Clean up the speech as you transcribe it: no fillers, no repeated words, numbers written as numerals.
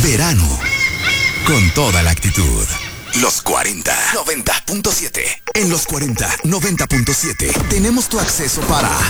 Verano. Con toda la actitud. Los 40 90.7. En los 40 90.7 tenemos tu acceso para